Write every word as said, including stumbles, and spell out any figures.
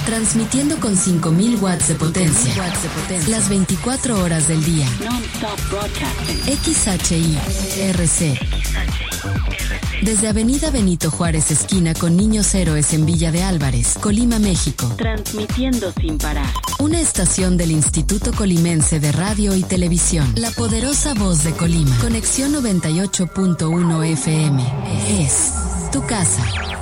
transmitiendo con cinco mil watts de potencia, las veinticuatro horas del día. X H I R C. Desde Avenida Benito Juárez, esquina con Niños Héroes en Villa de Álvarez, Colima, México. Transmitiendo sin parar. Una estación del Instituto Colimense de Radio y Televisión. La poderosa voz de Colima. Conexión noventa y ocho punto uno F M. Es tu casa.